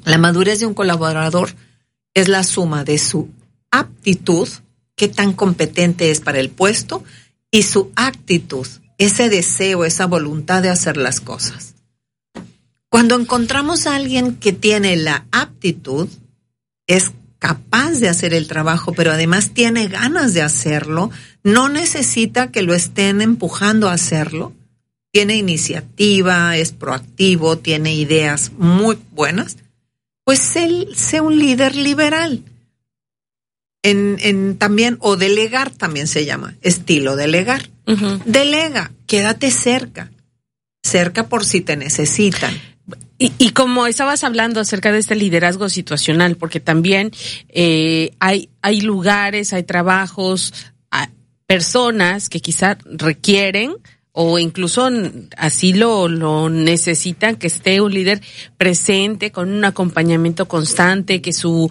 La madurez de un colaborador es la suma de su aptitud, qué tan competente es para el puesto, y su actitud, ese deseo, esa voluntad de hacer las cosas. Cuando encontramos a alguien que tiene la aptitud, es capaz de hacer el trabajo, pero además tiene ganas de hacerlo, no necesita que lo estén empujando a hacerlo, tiene iniciativa, es proactivo, tiene ideas muy buenas, pues él sea un líder liberal. También, o delegar también se llama, estilo delegar. Uh-huh. Delega, quédate cerca por si te necesitan. Y como estabas hablando acerca de este liderazgo situacional, porque también hay lugares, hay trabajos, hay personas que quizá requieren o incluso así lo necesitan, que esté un líder presente con un acompañamiento constante, que su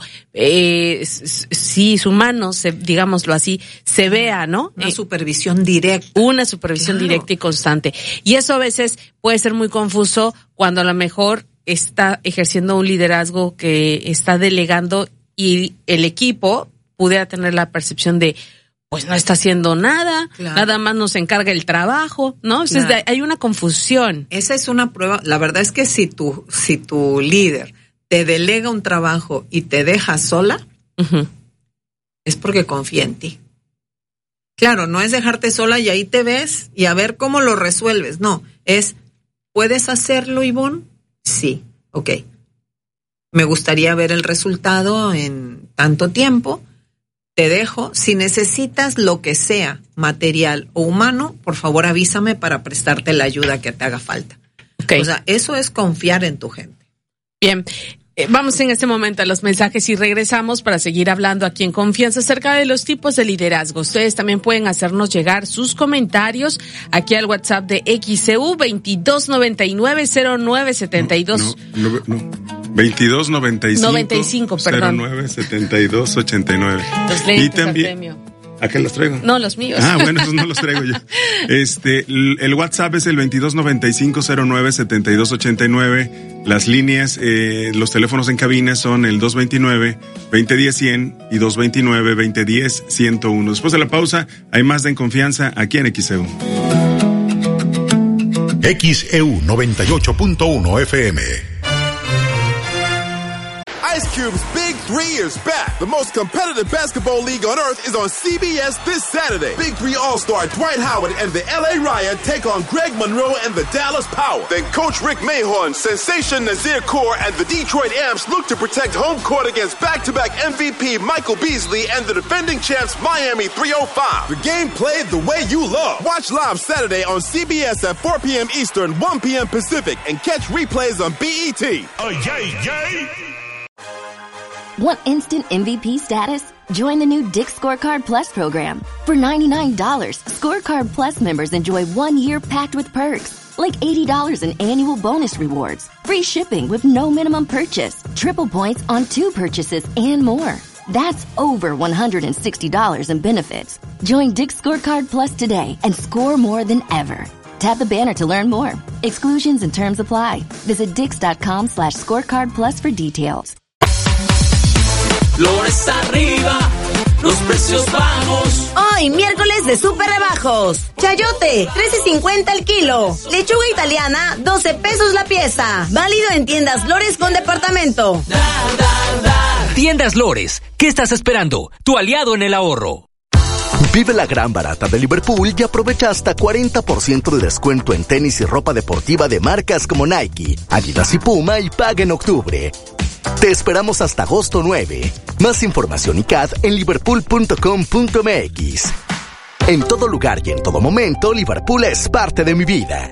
mano, digámoslo así, se vea, ¿no? Una supervisión directa. Una supervisión directa y constante. Y eso a veces puede ser muy confuso cuando a lo mejor está ejerciendo un liderazgo que está delegando y el equipo pudiera tener la percepción de pues no está haciendo nada, nada más nos encarga el trabajo, ¿no? Entonces hay una confusión. Esa es una prueba. La verdad es que si tu líder te delega un trabajo y te deja sola, uh-huh, es porque confía en ti. Claro, no es dejarte sola y ahí te ves y a ver cómo lo resuelves. No, es, ¿puedes hacerlo, Ivonne? Sí, ok. Me gustaría ver el resultado en tanto tiempo. Te dejo, si necesitas lo que sea, material o humano, por favor avísame para prestarte la ayuda que te haga falta. Okay. O sea, eso es confiar en tu gente. Bien, vamos en este momento a los mensajes y regresamos para seguir hablando aquí en Confianza acerca de los tipos de liderazgo. Ustedes también pueden hacernos llegar sus comentarios aquí al WhatsApp de XCU 22990972. No. 2295 perdón. 097289. Los lentes, y también, al premio. ¿A qué los traigo? No, los míos. Bueno, esos no los traigo yo. El WhatsApp es el 2295097289. Las líneas, los teléfonos en cabina son el 229-2010-100 y 229-2010-101. Después de la pausa, hay más de En Confianza aquí en XEU. XEU 98.1 FM. Ice Cube's Big 3 is back. The most competitive basketball league on earth is on CBS this Saturday. Big 3 All-Star Dwight Howard and the LA Riot take on Greg Monroe and the Dallas Power. Then Coach Rick Mahorn, Sensation Nazir Kaur, and the Detroit Amps look to protect home court against back-to-back MVP Michael Beasley and the defending champs Miami 305. The game played the way you love. Watch live Saturday on CBS at 4 p.m. Eastern, 1 p.m. Pacific, and catch replays on BET. Oh, yay! Want instant MVP status? Join the new Dick's Scorecard Plus program. For $99, Scorecard Plus members enjoy 1 year packed with perks, like $80 in annual bonus rewards, free shipping with no minimum purchase, triple points on 2 purchases, and more. That's over $160 in benefits. Join Dick's Scorecard Plus today and score more than ever. Tap the banner to learn more. Exclusions and terms apply. Visit Dix.com/scorecard plus for details. Flores arriba, los precios bajos. Hoy, miércoles de súper rebajos. Chayote, $13.50 el kilo. Lechuga italiana, 12 pesos la pieza. Válido en tiendas Lores con departamento. Tiendas Lores, ¿qué estás esperando? Tu aliado en el ahorro. Vive la gran barata de Liverpool y aprovecha hasta 40% de descuento en tenis y ropa deportiva de marcas como Nike, Adidas y Puma y paga en octubre. Te esperamos hasta agosto 9. Más información y CAD en liverpool.com.mx. En todo lugar y en todo momento, Liverpool es parte de mi vida.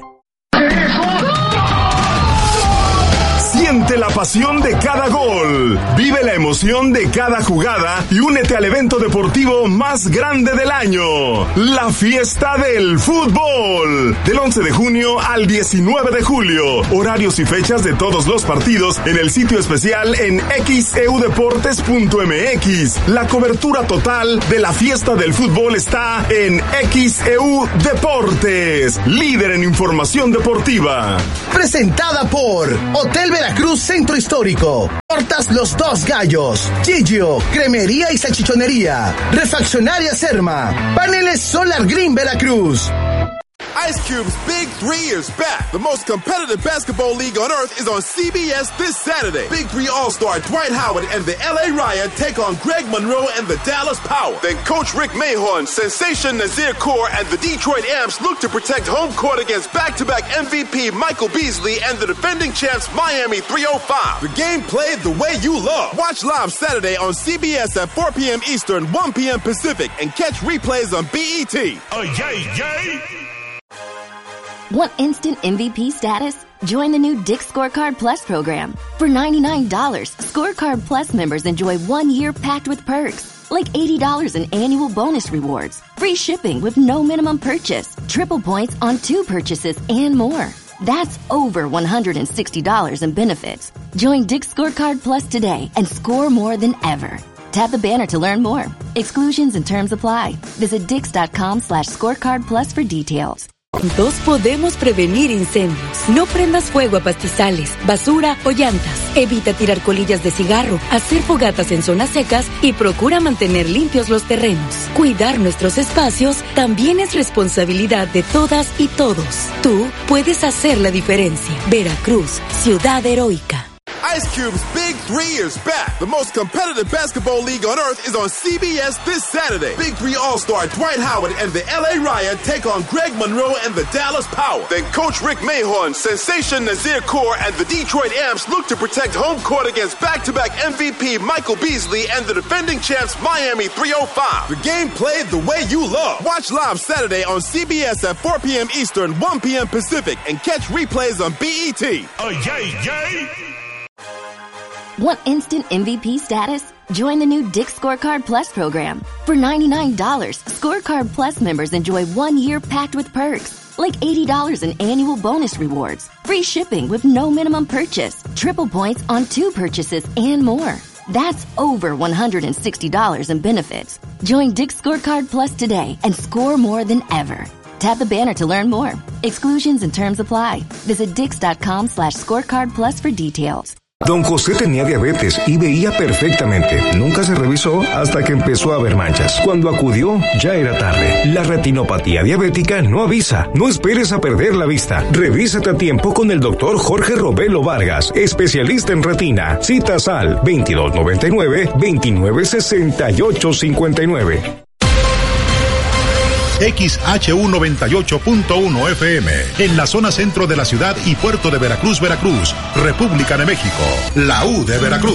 Siente la pasión de cada gol. Vive la emoción de cada jugada y únete al evento deportivo más grande del año. La fiesta del fútbol. Del 11 de junio al 19 de julio. Horarios y fechas de todos los partidos en el sitio especial en xeudeportes.mx. La cobertura total de la fiesta del fútbol está en XEU Deportes. Líder en información deportiva. Presentada por Hotel Veracruz Centro Histórico. Tortas Los Dos Gallos. Gigio, Cremería y Salchichonería. Refaccionaria Serma. Paneles Solar Green Veracruz. Ice Cube's Big 3 is back. The most competitive basketball league on earth is on CBS this Saturday. Big 3 All-Star Dwight Howard and the LA Riot take on Greg Monroe and the Dallas Power. Then Coach Rick Mahorn, Sensation Nazir Kaur, and the Detroit Amps look to protect home court against back-to-back MVP Michael Beasley and the defending champs Miami 305. The game played the way you love. Watch live Saturday on CBS at 4 p.m. Eastern, 1 p.m. Pacific, and catch replays on BET. Want instant MVP status? Join the new Dick's Scorecard Plus program. For $99, Scorecard Plus members enjoy 1 year packed with perks, like $80 in annual bonus rewards, free shipping with no minimum purchase, triple points on 2 purchases, and more. That's over $160 in benefits. Join Dick's Scorecard Plus today and score more than ever. Tap the banner to learn more. Exclusions and terms apply. Visit Dix.com/scorecard plus for details. Juntos podemos prevenir incendios. No prendas fuego a pastizales, basura o llantas. Evita tirar colillas de cigarro, hacer fogatas en zonas secas y procura mantener limpios los terrenos. Cuidar nuestros espacios también es responsabilidad de todas y todos. Tú puedes hacer la diferencia. Veracruz, ciudad heroica. Ice Cube's Big 3 is back. The most competitive basketball league on earth is on CBS this Saturday. Big 3 All-Star Dwight Howard and the LA Riot take on Greg Monroe and the Dallas Power. Then Coach Rick Mahorn, Sensation Nazir Kaur, and the Detroit Amps look to protect home court against back-to-back MVP Michael Beasley and the defending champs Miami 305. The game played the way you love. Watch live Saturday on CBS at 4 p.m. Eastern, 1 p.m. Pacific, and catch replays on BET. Want instant MVP status? Join the new Dick's Scorecard Plus program. For $99, Scorecard Plus members enjoy 1 year packed with perks, like $80 in annual bonus rewards, free shipping with no minimum purchase, triple points on 2 purchases, and more. That's over $160 in benefits. Join Dick's Scorecard Plus today and score more than ever. Tap the banner to learn more. Exclusions and terms apply. Visit Dix.com/scorecard plus for details. Don José tenía diabetes y veía perfectamente. Nunca se revisó hasta que empezó a ver manchas. Cuando acudió, ya era tarde. La retinopatía diabética no avisa. No esperes a perder la vista. Revísate a tiempo con el doctor Jorge Robelo Vargas, especialista en retina. Citas al 2299-296859. XHU 98.1 FM, en la zona centro de la ciudad y puerto de Veracruz, Veracruz, República de México, la U de Veracruz.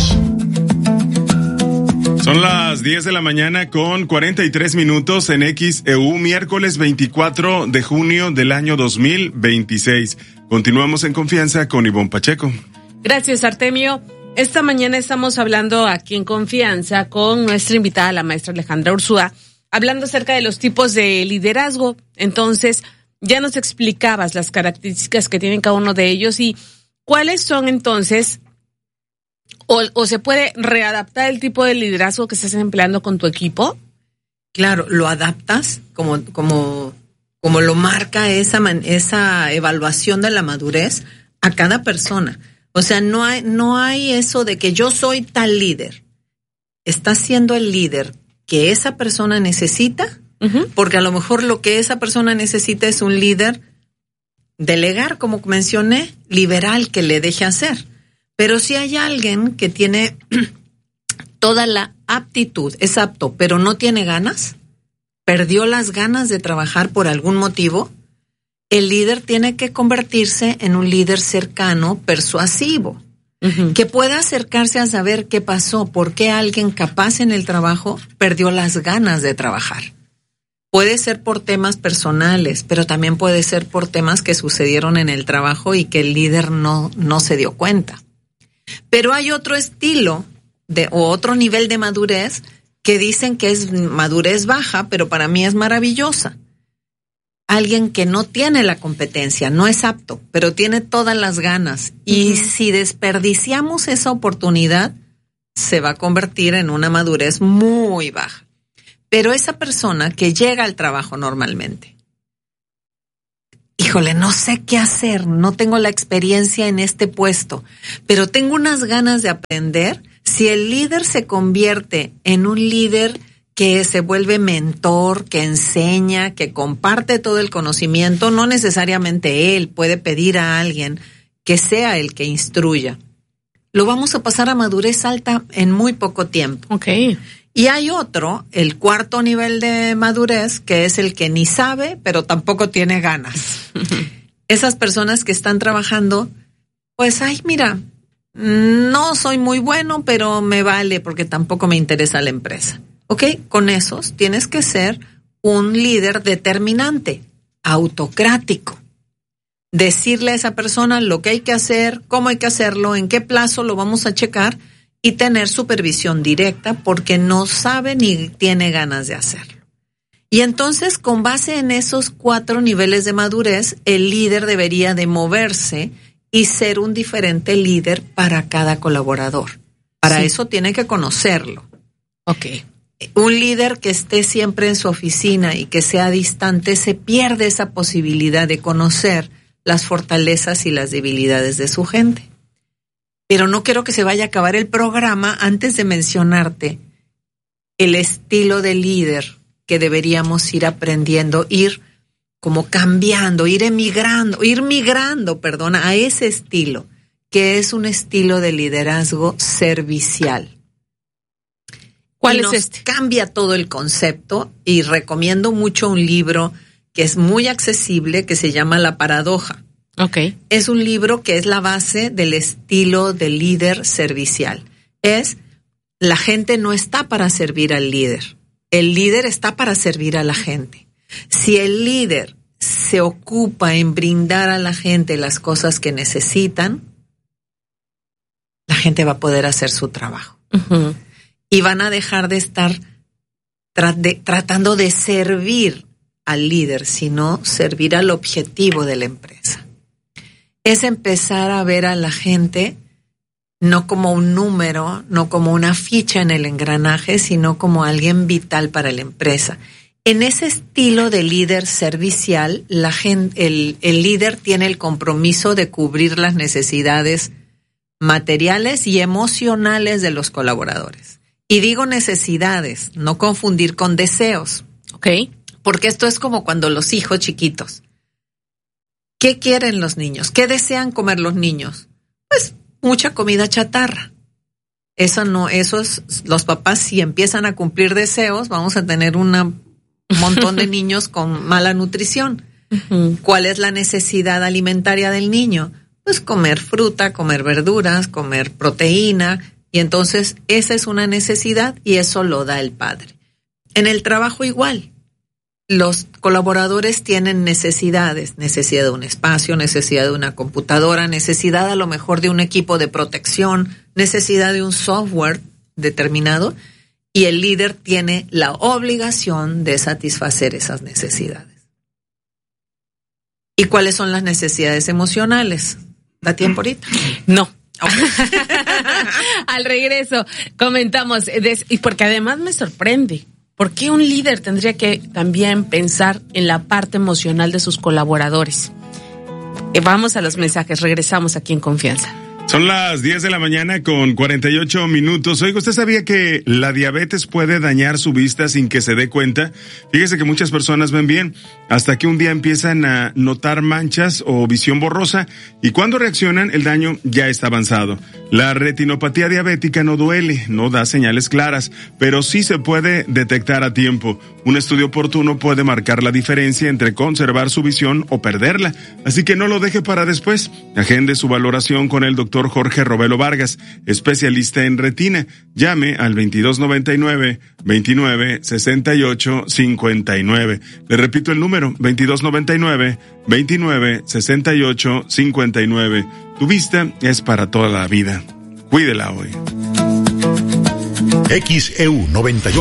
Son las 10 de la mañana con 43 minutos en XEU, miércoles 24 de junio del año 2026. Continuamos en confianza con Ivonne Pacheco. Gracias, Artemio. Esta mañana estamos hablando aquí en confianza con nuestra invitada, la maestra Alejandra Ursúa, hablando acerca de los tipos de liderazgo. Entonces, ya nos explicabas las características que tienen cada uno de ellos y cuáles son entonces, o se puede readaptar el tipo de liderazgo que estás empleando con tu equipo. Claro, lo adaptas como lo marca esa evaluación de la madurez a cada persona. O sea, no hay eso de que yo soy tal líder. Estás siendo el líder que esa persona necesita, porque a lo mejor lo que esa persona necesita es un líder delegar, como mencioné, liberal, que le deje hacer. Pero si hay alguien que tiene toda la aptitud, es apto, pero no tiene ganas, perdió las ganas de trabajar por algún motivo, el líder tiene que convertirse en un líder cercano, persuasivo, que pueda acercarse a saber qué pasó, por qué alguien capaz en el trabajo perdió las ganas de trabajar. Puede ser por temas personales, pero también puede ser por temas que sucedieron en el trabajo y que el líder no se dio cuenta. Pero hay otro estilo o otro nivel de madurez que dicen que es madurez baja, pero para mí es maravillosa. Alguien que no tiene la competencia, no es apto, pero tiene todas las ganas. Y si desperdiciamos esa oportunidad, se va a convertir en una madurez muy baja. Pero esa persona que llega al trabajo normalmente, híjole, no sé qué hacer, no tengo la experiencia en este puesto, pero tengo unas ganas de aprender. Si el líder se convierte en un líder que se vuelve mentor, que enseña, que comparte todo el conocimiento, no necesariamente él puede pedir a alguien que sea el que instruya. Lo vamos a pasar a madurez alta en muy poco tiempo. Okay. Y hay otro, el cuarto nivel de madurez, que es el que ni sabe, pero tampoco tiene ganas. Esas personas que están trabajando, pues, ay, mira, no soy muy bueno, pero me vale porque tampoco me interesa la empresa. ¿Ok? Con esos tienes que ser un líder determinante, autocrático. Decirle a esa persona lo que hay que hacer, cómo hay que hacerlo, en qué plazo lo vamos a checar y tener supervisión directa porque no sabe ni tiene ganas de hacerlo. Y entonces, con base en esos 4 niveles de madurez, el líder debería de moverse y ser un diferente líder para cada colaborador. Para eso tiene que conocerlo. Ok. Un líder que esté siempre en su oficina y que sea distante se pierde esa posibilidad de conocer las fortalezas y las debilidades de su gente. Pero no quiero que se vaya a acabar el programa antes de mencionarte el estilo de líder que deberíamos ir aprendiendo, ir como cambiando, ir migrando a ese estilo, que es un estilo de liderazgo servicial. ¿Cuál es este? Cambia todo el concepto y recomiendo mucho un libro que es muy accesible que se llama La Paradoja. Okay. Es un libro que es la base del estilo de líder servicial. La gente no está para servir al líder. El líder está para servir a la gente. Si el líder se ocupa en brindar a la gente las cosas que necesitan, la gente va a poder hacer su trabajo. Uh-huh. Y van a dejar de estar tratando de servir al líder, sino servir al objetivo de la empresa. Es empezar a ver a la gente no como un número, no como una ficha en el engranaje, sino como alguien vital para la empresa. En ese estilo de líder servicial, el líder tiene el compromiso de cubrir las necesidades materiales y emocionales de los colaboradores. Y digo necesidades, no confundir con deseos. Okay. Porque esto es como cuando los hijos chiquitos. ¿Qué quieren los niños? ¿Qué desean comer los niños? Pues mucha comida chatarra. Los papás, si empiezan a cumplir deseos, vamos a tener un montón de niños con mala nutrición. Uh-huh. ¿Cuál es la necesidad alimentaria del niño? Pues comer fruta, comer verduras, comer proteína. Y entonces esa es una necesidad y eso lo da el padre. En el trabajo igual. Los colaboradores tienen necesidades, necesidad de un espacio, necesidad de una computadora, necesidad a lo mejor de un equipo de protección, necesidad de un software determinado, y el líder tiene la obligación de satisfacer esas necesidades. ¿Y cuáles son las necesidades emocionales? ¿Da tiempo ahorita? No. Okay. Al regreso comentamos, y porque además me sorprende. ¿Por qué un líder tendría que también pensar en la parte emocional de sus colaboradores? Vamos a los mensajes, regresamos aquí en Confianza. Son las 10 de la mañana con 48 minutos. Oiga, ¿usted sabía que la diabetes puede dañar su vista sin que se dé cuenta? Fíjese que muchas personas ven bien hasta que un día empiezan a notar manchas o visión borrosa y cuando reaccionan el daño ya está avanzado. La retinopatía diabética no duele, no da señales claras, pero sí se puede detectar a tiempo. Un estudio oportuno puede marcar la diferencia entre conservar su visión o perderla. Así que no lo deje para después. Agende su valoración con el doctor Jorge Robelo Vargas, especialista en retina. Llame al 2299-2968-59. Le repito el número, 2299-2968-59. Tu vista es para toda la vida. Cuídela hoy. XEU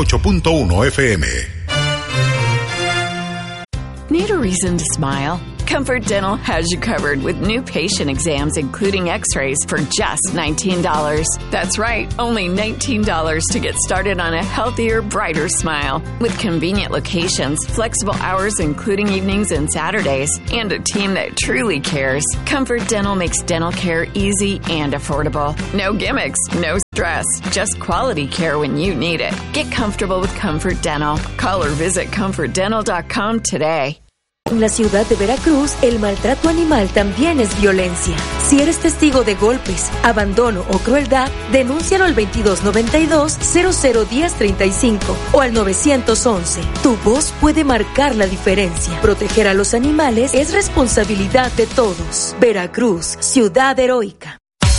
98.1 FM. Need a reason to smile? Comfort Dental has you covered with new patient exams, including x-rays, for just $19. That's right, only $19 to get started on a healthier, brighter smile. With convenient locations, flexible hours including evenings and Saturdays, and a team that truly cares, Comfort Dental makes dental care easy and affordable. No gimmicks, no stress, just quality care when you need it. Get comfortable with Comfort Dental. Call or visit ComfortDental.com today. En la ciudad de Veracruz, el maltrato animal también es violencia. Si eres testigo de golpes, abandono o crueldad, denúncialo al 2292-001035 o al 911. Tu voz puede marcar la diferencia. Proteger a los animales es responsabilidad de todos. Veracruz, ciudad heroica.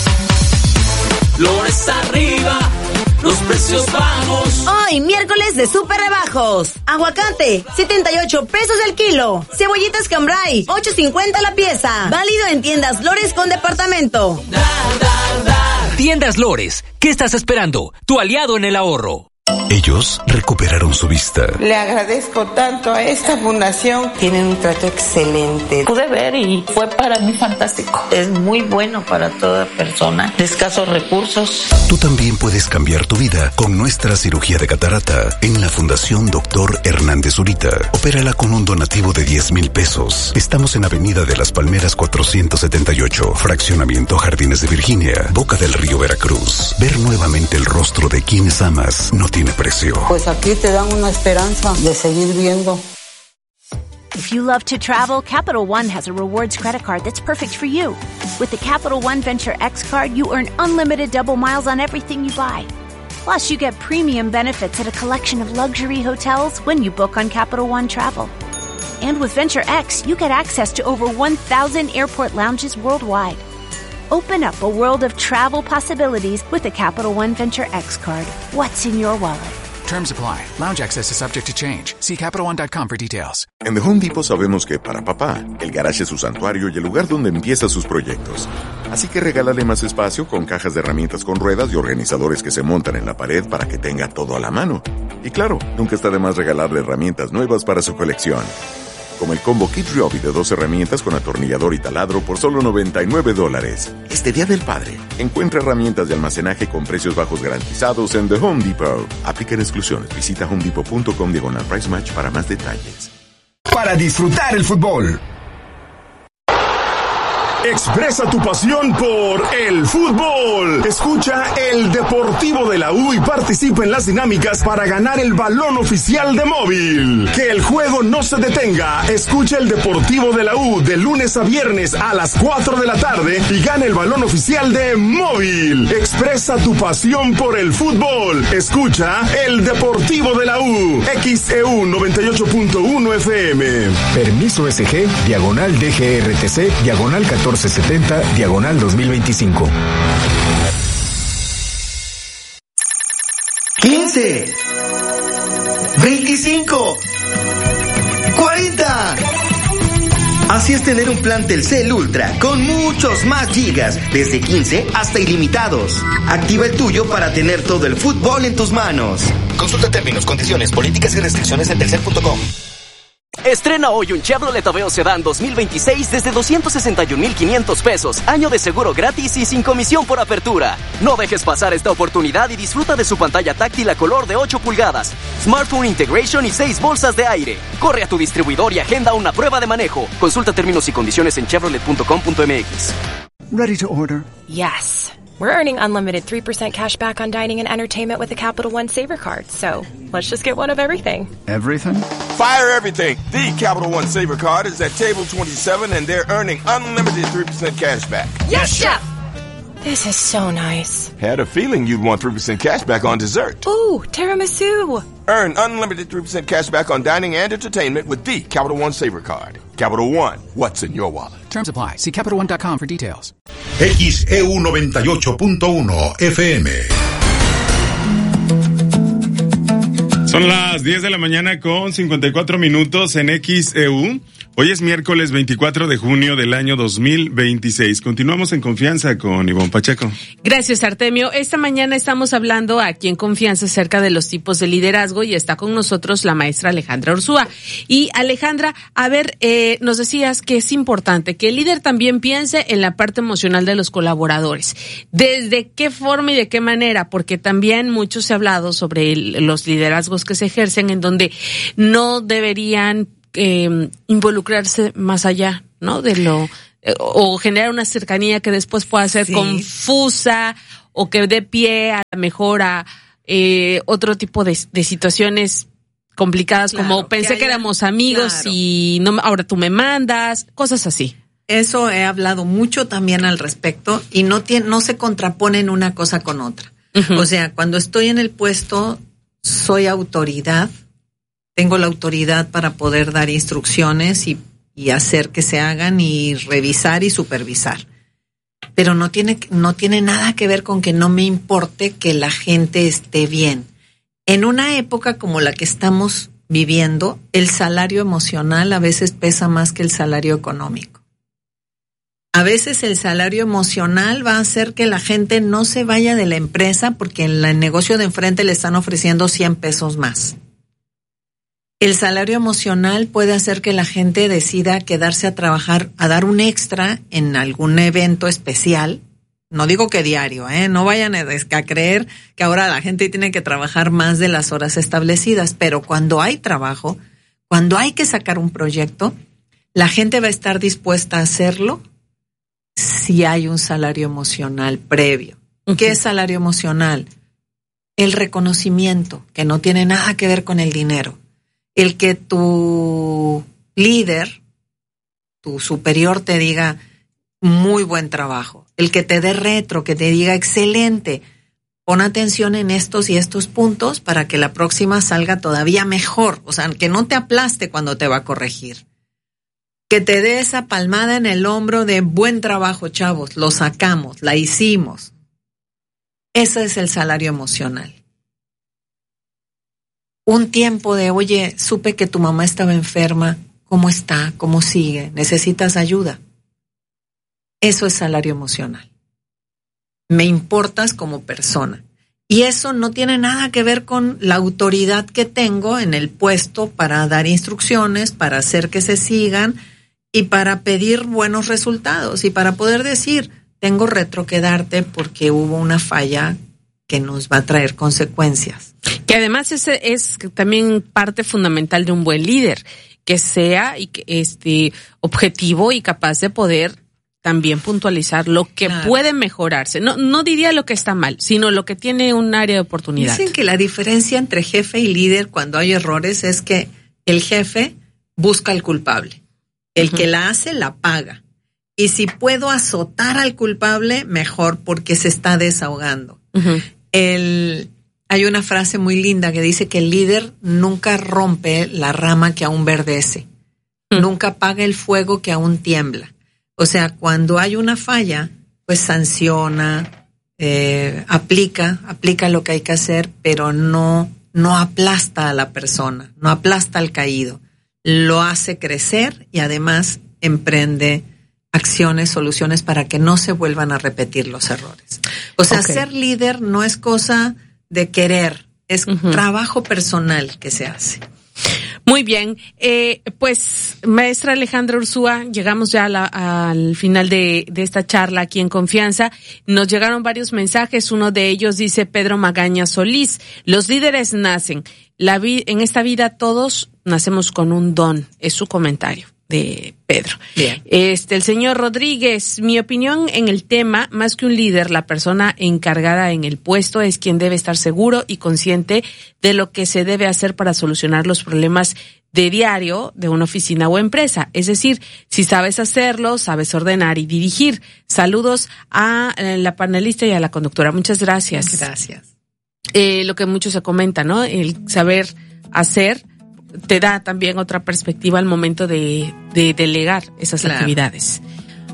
Flores arriba, los precios bajos. Hoy, miércoles de súper rebajos. Aguacate, 78 pesos el kilo. Cebollitas Cambray, 8.50 la pieza. Válido en tiendas Lores con departamento. Tiendas Lores, ¿qué estás esperando? Tu aliado en el ahorro. Ellos recuperaron su vista. Le agradezco tanto a esta fundación. Tienen un trato excelente. Pude ver y fue para mí fantástico. Es muy bueno para toda persona de escasos recursos. Tú también puedes cambiar tu vida con nuestra cirugía de catarata en la Fundación Dr. Hernández Zurita. Opérala con un donativo de 10,000 pesos. Estamos en Avenida de las Palmeras 478, Fraccionamiento Jardines de Virginia, Boca del Río, Veracruz. Ver nuevamente el rostro de quienes amas no tiene precio. Pues aquí te dan una esperanza de seguir viendo. If you love to travel, Capital One has a rewards credit card that's perfect for you. With the Capital One Venture X card, you earn unlimited double miles on everything you buy. Plus, you get premium benefits at a collection of luxury hotels when you book on Capital One Travel. And with Venture X, you get access to over 1,000 airport lounges worldwide. Open up a world of travel possibilities with the Capital One Venture X card. What's in your wallet? Terms apply. Lounge access is subject to change. See CapitalOne.com for details. En The Home Depot sabemos que para papá, el garage es su santuario y el lugar donde empieza sus proyectos. Así que regálale más espacio con cajas de herramientas con ruedas y organizadores que se montan en la pared para que tenga todo a la mano. Y claro, nunca está de más regalarle herramientas nuevas para su colección. Como el combo Kit Ryobi de 2 herramientas con atornillador y taladro por solo $99. Este Día del Padre, encuentra herramientas de almacenaje con precios bajos garantizados en The Home Depot. Aplican exclusiones. Visita homedepot.com/price match para más detalles. Para disfrutar el fútbol. Expresa tu pasión por el fútbol. Escucha el Deportivo de la U y participa en las dinámicas para ganar el balón oficial de Móvil. Que el juego no se detenga. Escucha el Deportivo de la U de lunes a viernes a las 4 de la tarde y gana el balón oficial de Móvil. Expresa tu pasión por el fútbol. Escucha el Deportivo de la U. XEU 98.1 FM. Permiso SG, /DGRTC, /1470, /2025. 15, 25, 40. Así es tener un plan Telcel Ultra con muchos más gigas, desde 15 hasta ilimitados. Activa el tuyo para tener todo el fútbol en tus manos. Consulta términos, condiciones, políticas y restricciones en telcel.com. Estrena hoy un Chevrolet Aveo Sedán 2026 desde 261,500 pesos. Año de seguro gratis y sin comisión por apertura. No dejes pasar esta oportunidad y disfruta de su pantalla táctil a color de 8 pulgadas, smartphone integration y 6 bolsas de aire. Corre a tu distribuidor y agenda una prueba de manejo. Consulta términos y condiciones en chevrolet.com.mx. Ready to order? Yes. We're earning unlimited 3% cash back on dining and entertainment with the Capital One Saver Card. So, let's just get one of everything. Everything? Fire everything. The Capital One Saver Card is at table 27 and they're earning unlimited 3% cash back. Yes, Chef! This is so nice. Had a feeling you'd want 3% cash back on dessert. Ooh, tiramisu. Earn unlimited 3% cash back on dining and entertainment with the Capital One Saver Card. Capital One, what's in your wallet? Terms apply. See CapitalOne.com for details. XEU 98.1 FM. Son las 10 de la mañana con 54 minutos en XEU. Hoy es miércoles 24 de junio del año 2026. Continuamos en Confianza con Ivonne Pacheco. Gracias, Artemio. Esta mañana estamos hablando aquí en Confianza acerca de los tipos de liderazgo y está con nosotros la maestra Alejandra Ursúa. Y Alejandra, a ver, nos decías que es importante que el líder también piense en la parte emocional de los colaboradores. ¿Desde qué forma y de qué manera? Porque también mucho se ha hablado sobre los liderazgos que se ejercen en donde no deberían involucrarse más allá, ¿no? De lo o generar una cercanía que después pueda ser confusa o que dé pie a lo mejor a otro tipo de situaciones complicadas, como pensé que éramos amigos y no, ahora tú me mandas, cosas así. Eso he hablado mucho también al respecto y no se contraponen una cosa con otra. Uh-huh. O sea, cuando estoy en el puesto soy autoridad. Tengo la autoridad para poder dar instrucciones y hacer que se hagan y revisar y supervisar. Pero no tiene nada que ver con que no me importe que la gente esté bien. En una época como la que estamos viviendo, el salario emocional a veces pesa más que el salario económico. A veces el salario emocional va a hacer que la gente no se vaya de la empresa porque en el negocio de enfrente le están ofreciendo 100 pesos más. El salario emocional puede hacer que la gente decida quedarse a trabajar, a dar un extra en algún evento especial. No digo que diario, no vayan a creer que ahora la gente tiene que trabajar más de las horas establecidas, pero cuando hay trabajo, cuando hay que sacar un proyecto, la gente va a estar dispuesta a hacerlo si hay un salario emocional previo. Uh-huh. ¿Qué es salario emocional? El reconocimiento, que no tiene nada que ver con el dinero. El que tu líder, tu superior te diga muy buen trabajo. El que te dé retro, que te diga excelente. Pon atención en estos y estos puntos para que la próxima salga todavía mejor. O sea, que no te aplaste cuando te va a corregir. Que te dé esa palmada en el hombro de buen trabajo, chavos. Lo sacamos, la hicimos. Ese es el salario emocional. Un tiempo de, oye, supe que tu mamá estaba enferma, ¿cómo está? ¿Cómo sigue? ¿Necesitas ayuda? Eso es salario emocional. Me importas como persona. Y eso no tiene nada que ver con la autoridad que tengo en el puesto para dar instrucciones, para hacer que se sigan y para pedir buenos resultados y para poder decir, tengo retro que darte porque hubo una falla que nos va a traer consecuencias. Que además ese es también parte fundamental de un buen líder, que sea objetivo y capaz de poder también puntualizar lo que puede mejorarse. No diría lo que está mal, sino lo que tiene un área de oportunidad. Dicen que la diferencia entre jefe y líder cuando hay errores es que el jefe busca al culpable. El que la hace, la paga. Y si puedo azotar al culpable, mejor, porque se está desahogando. Uh-huh. Hay una frase muy linda que dice que el líder nunca rompe la rama que aún verdece. Nunca apaga el fuego que aún tiembla. O sea, cuando hay una falla, pues sanciona, aplica lo que hay que hacer, pero no aplasta a la persona, no aplasta al caído. Lo hace crecer y además emprende acciones, soluciones para que no se vuelvan a repetir los errores. O sea, ser líder no es cosa de querer, es trabajo personal que se hace. Muy bien, pues maestra Alejandra Ursúa, llegamos ya al final de esta charla aquí en Confianza. Nos llegaron varios mensajes, uno de ellos dice Pedro Magaña Solís, los líderes nacen, en esta vida todos nacemos con un don, es su comentario de Pedro. Bien. El señor Rodríguez, mi opinión en el tema, más que un líder, la persona encargada en el puesto es quien debe estar seguro y consciente de lo que se debe hacer para solucionar los problemas de diario de una oficina o empresa. Es decir, si sabes hacerlo, sabes ordenar y dirigir. Saludos a la panelista y a la conductora. Muchas gracias. Gracias. Lo que mucho se comenta, ¿no? El saber hacer te da también otra perspectiva al momento de delegar esas actividades.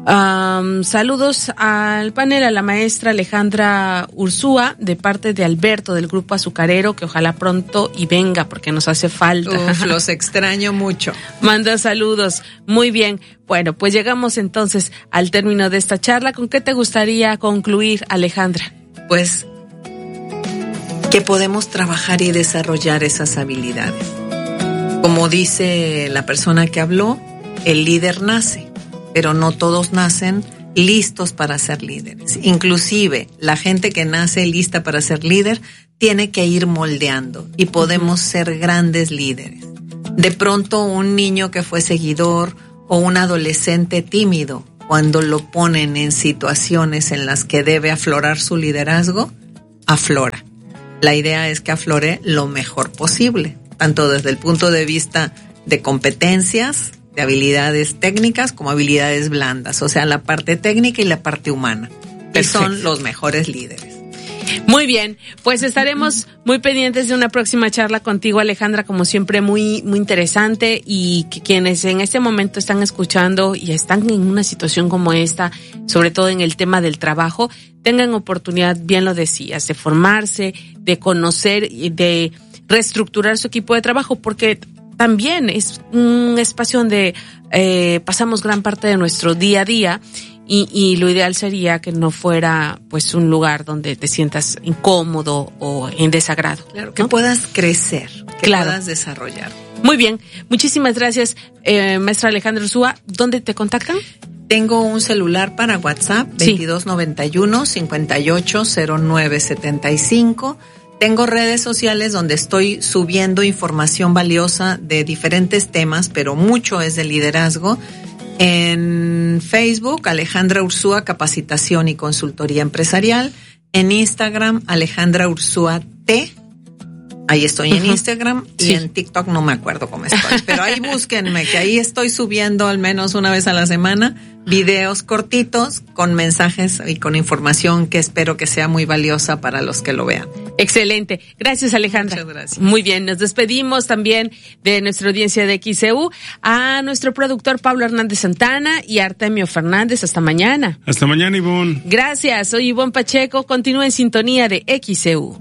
Saludos al panel, a la maestra Alejandra Ursúa, de parte de Alberto del Grupo Azucarero, que ojalá pronto y venga porque nos hace falta. Uf, los extraño mucho. Manda saludos. Muy bien. Bueno, pues llegamos entonces al término de esta charla. ¿Con qué te gustaría concluir, Alejandra? Pues que podemos trabajar y desarrollar esas habilidades. Como dice la persona que habló, el líder nace, pero no todos nacen listos para ser líderes. Inclusive, la gente que nace lista para ser líder tiene que ir moldeando y podemos ser grandes líderes. De pronto, un niño que fue seguidor o un adolescente tímido, cuando lo ponen en situaciones en las que debe aflorar su liderazgo, aflora. La idea es que aflore lo mejor posible, tanto desde el punto de vista de competencias, de habilidades técnicas como habilidades blandas, o sea, la parte técnica y la parte humana, que son los mejores líderes. Muy bien, pues estaremos muy pendientes de una próxima charla contigo, Alejandra, como siempre muy interesante, y que quienes en este momento están escuchando y están en una situación como esta, sobre todo en el tema del trabajo, tengan oportunidad, bien lo decías, de formarse, de conocer y de reestructurar su equipo de trabajo, porque también es un espacio donde pasamos gran parte de nuestro día a día y lo ideal sería que no fuera pues un lugar donde te sientas incómodo o en desagrado. Claro, ¿no? Que puedas crecer, que puedas desarrollar. Muy bien, muchísimas gracias, maestra Alejandra Ursúa. ¿Dónde te contactan? Tengo un celular para WhatsApp, 2291-580975. Tengo redes sociales donde estoy subiendo información valiosa de diferentes temas, pero mucho es de liderazgo. En Facebook, Alejandra Ursúa, Capacitación y Consultoría Empresarial. En Instagram, Alejandra Ursúa T. Ahí estoy en Instagram y en TikTok no me acuerdo cómo estoy. Pero ahí búsquenme, que ahí estoy subiendo al menos una vez a la semana videos cortitos con mensajes y con información que espero que sea muy valiosa para los que lo vean. Excelente. Gracias, Alejandra. Muchas gracias. Muy bien, nos despedimos también de nuestra audiencia de XCU, a nuestro productor Pablo Hernández Santana y Artemio Fernández. Hasta mañana. Hasta mañana, Ivonne. Gracias, soy Ivonne Pacheco. Continúe en sintonía de XCU.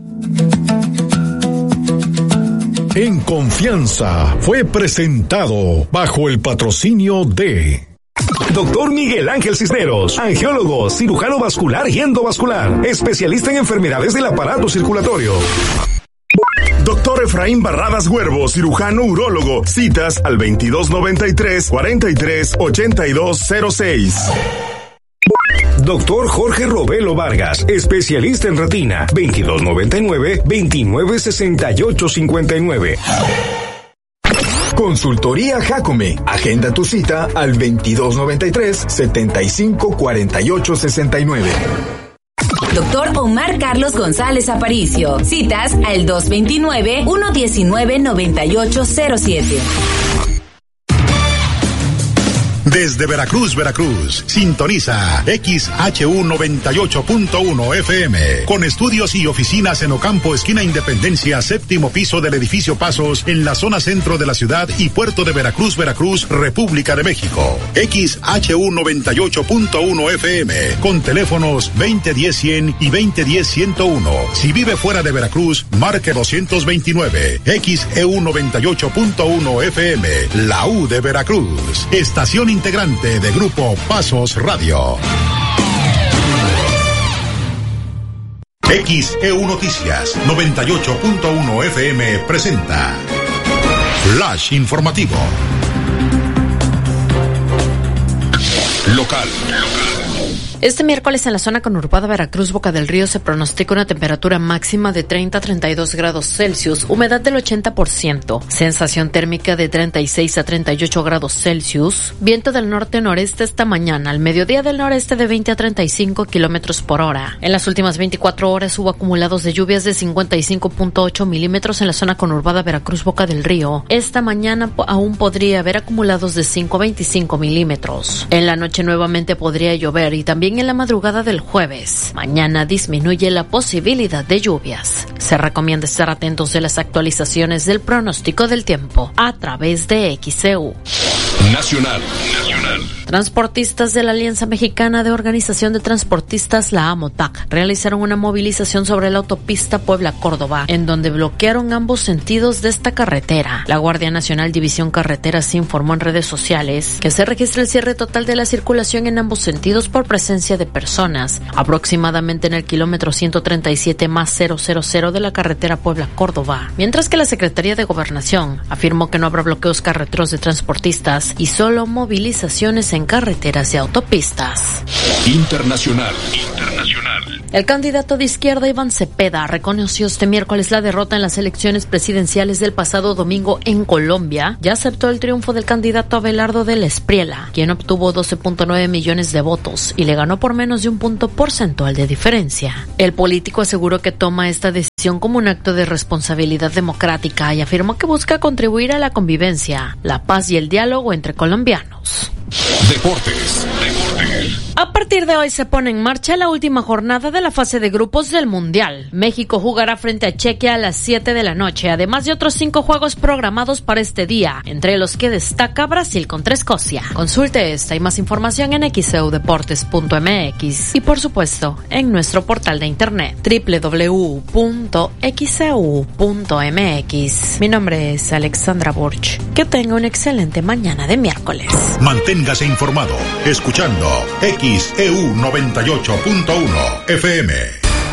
En Confianza fue presentado bajo el patrocinio de Doctor Miguel Ángel Cisneros, angiólogo, cirujano vascular y endovascular, especialista en enfermedades del aparato circulatorio. Doctor Efraín Barradas Huervo, cirujano urólogo. Citas al 2293-438206. Doctor Jorge Robelo Vargas, especialista en retina, 2299-296859. Consultoría Jacome. Agenda tu cita al 2293-754869. Doctor Omar Carlos González Aparicio. Citas al 229-119-9807. Desde Veracruz, sintoniza XHU 98.1 FM, con estudios y oficinas en Ocampo, esquina Independencia, séptimo piso del edificio Pasos, en la zona centro de la ciudad y puerto de Veracruz, República de México. XHU 98.1 FM, con teléfonos 2010-100 y 2010-101. Si vive fuera de Veracruz, marque 229. XEU 98.1 FM, la U de Veracruz. Estación integrante de Grupo Pasos Radio. XEU Noticias 98.1 FM presenta Flash Informativo. Local. Este miércoles en la zona conurbada Veracruz, Boca del Río, se pronostica una temperatura máxima de 30 a 32 grados Celsius, humedad del 80%, sensación térmica de 36 a 38 grados Celsius, viento del norte-noreste esta mañana, al mediodía del noreste de 20 a 35 kilómetros por hora. En las últimas 24 horas hubo acumulados de lluvias de 55.8 milímetros en la zona conurbada Veracruz, Boca del Río. Esta mañana aún podría haber acumulados de 5 a 25 milímetros. En la noche nuevamente podría llover y también en la madrugada del jueves. Mañana disminuye la posibilidad de lluvias. Se recomienda estar atentos de las actualizaciones del pronóstico del tiempo a través de XEU. Nacional. Transportistas de la Alianza Mexicana de Organización de Transportistas, la AMOTAC, realizaron una movilización sobre la autopista Puebla-Córdoba, en donde bloquearon ambos sentidos de esta carretera. La Guardia Nacional División Carreteras informó en redes sociales que se registra el cierre total de la circulación en ambos sentidos por presencia de personas, aproximadamente en el kilómetro 137 más 000 de la carretera Puebla-Córdoba, mientras que la Secretaría de Gobernación afirmó que no habrá bloqueos carreteros de transportistas y solo movilizaciones en carreteras y autopistas. Internacional. El candidato de izquierda Iván Cepeda reconoció este miércoles la derrota en las elecciones presidenciales del pasado domingo en Colombia y aceptó el triunfo del candidato Abelardo del Espriella, quien obtuvo 12.9 millones de votos y le ganó por menos de un punto porcentual de diferencia. El político aseguró que toma esta decisión como un acto de responsabilidad democrática y afirmó que busca contribuir a la convivencia, la paz y el diálogo entre colombianos. Deportes. A partir de hoy se pone en marcha la última jornada de la fase de grupos del Mundial. México jugará frente a Chequia a las 7 de la noche, además de otros 5 juegos programados para este día, entre los que destaca Brasil contra Escocia. Consulte esta y más información en xeudeportes.mx y por supuesto en nuestro portal de internet www.xeu.mx. Mi nombre es Alexandra Burch. Que tenga una excelente mañana de miércoles. Manténgase informado escuchando XEU 98.1 FM.